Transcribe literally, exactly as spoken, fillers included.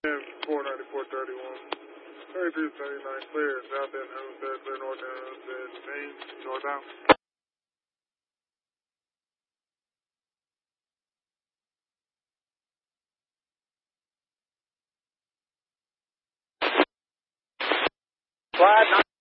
four ninety-four thirty-one. thirty-three seventy-nine, clear. South end, Homestead, clear north end, Homestead, main, northbound. Slide